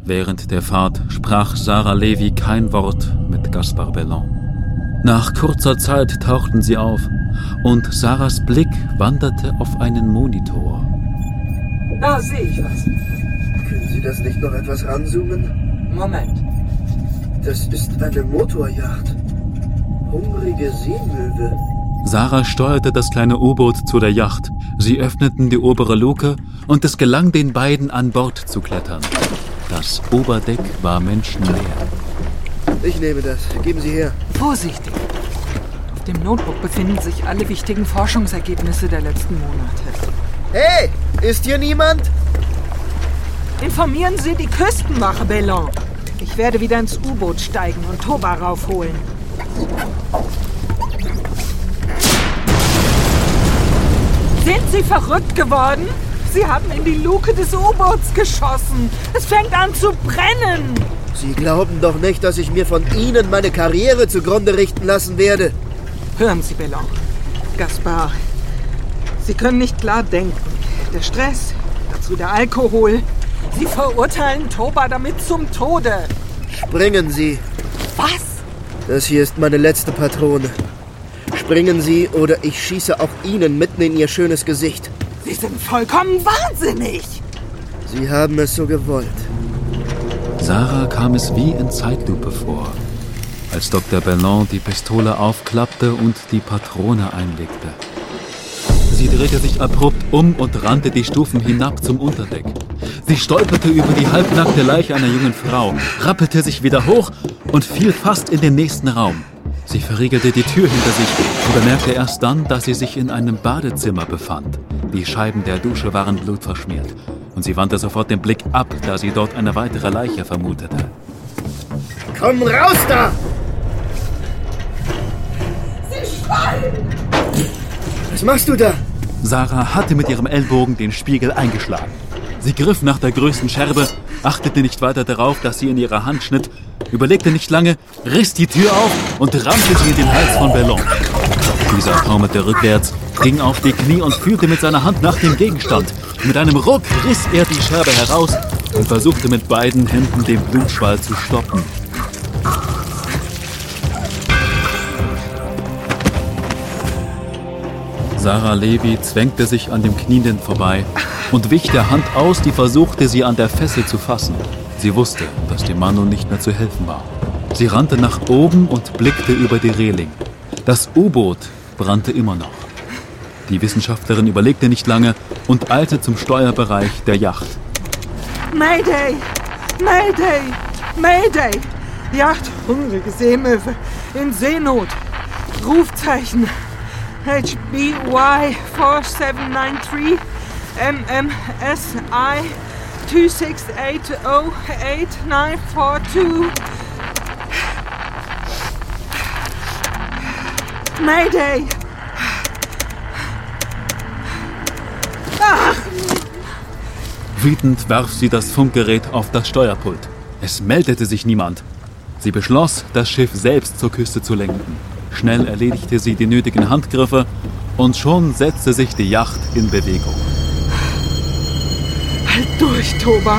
Während der Fahrt sprach Sarah Levy kein Wort mit Gaspard Bellon. Nach kurzer Zeit tauchten sie auf und Sarahs Blick wanderte auf einen Monitor. Da sehe ich was. Können Sie das nicht noch etwas ranzoomen? Moment. Das ist eine Motorjacht. Hungrige Seemöwe. Sarah steuerte das kleine U-Boot zu der Yacht. Sie öffneten die obere Luke und es gelang den beiden, an Bord zu klettern. Das Oberdeck war menschenleer. Ich nehme das. Geben Sie her. Vorsichtig. Auf dem Notebook befinden sich alle wichtigen Forschungsergebnisse der letzten Monate. Hey, ist hier niemand? Informieren Sie die Küstenwache, Bellon. Ich werde wieder ins U-Boot steigen und Toba raufholen. Sind Sie verrückt geworden? Sie haben in die Luke des U-Boots geschossen. Es fängt an zu brennen. Sie glauben doch nicht, dass ich mir von Ihnen meine Karriere zugrunde richten lassen werde. Hören Sie, Bellon. Gaspard, Sie können nicht klar denken. Der Stress, dazu der Alkohol. Sie verurteilen Toba damit zum Tode. Springen Sie. Was? Das hier ist meine letzte Patrone. Springen Sie oder ich schieße auch Ihnen mitten in Ihr schönes Gesicht. Sie sind vollkommen wahnsinnig. Sie haben es so gewollt. Sarah kam es wie in Zeitlupe vor, als Dr. Bellon die Pistole aufklappte und die Patrone einlegte. Sie drehte sich abrupt um und rannte die Stufen hinab zum Unterdeck. Sie stolperte über die halbnackte Leiche einer jungen Frau, rappelte sich wieder hoch und fiel fast in den nächsten Raum. Sie verriegelte die Tür hinter sich und bemerkte erst dann, dass sie sich in einem Badezimmer befand. Die Scheiben der Dusche waren blutverschmiert und sie wandte sofort den Blick ab, da sie dort eine weitere Leiche vermutete. Komm raus da! Sie schreien! Was machst du da? Sarah hatte mit ihrem Ellbogen den Spiegel eingeschlagen. Sie griff nach der größten Scherbe, achtete nicht weiter darauf, dass sie in ihrer Hand schnitt, überlegte nicht lange, riss die Tür auf und rammte sie in den Hals von Bellon. Dieser taumelte rückwärts, ging auf die Knie und fühlte mit seiner Hand nach dem Gegenstand. Mit einem Ruck riss er die Scherbe heraus und versuchte mit beiden Händen den Blutschwall zu stoppen. Sarah Levy zwängte sich an dem Knienden vorbei und wich der Hand aus, die versuchte, sie an der Fessel zu fassen. Sie wusste, dass dem Mann nun nicht mehr zu helfen war. Sie rannte nach oben und blickte über die Reling. Das U-Boot brannte immer noch. Die Wissenschaftlerin überlegte nicht lange und eilte zum Steuerbereich der Yacht. Mayday! Mayday! Mayday! Yacht, hungrige Seemöwe, in Seenot. Rufzeichen. HBY 4793 MMSI 26808942. Mayday! Ach! Wütend warf sie das Funkgerät auf das Steuerpult. Es meldete sich niemand. Sie beschloss, das Schiff selbst zur Küste zu lenken. Schnell erledigte sie die nötigen Handgriffe und schon setzte sich die Yacht in Bewegung. Halt durch, Toba!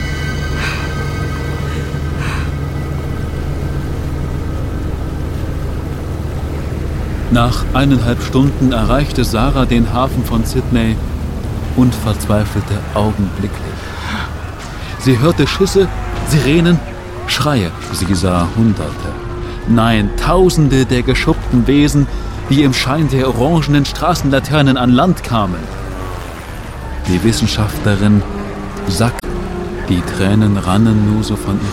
Nach 1,5 Stunden erreichte Sarah den Hafen von Sydney und verzweifelte augenblicklich. Sie hörte Schüsse, Sirenen, Schreie. Sie sah Hunderte, nein, Tausende der geschuppten Wesen, die im Schein der orangenen Straßenlaternen an Land kamen. Die Wissenschaftlerin sackte, die Tränen rannen nur so von ihr.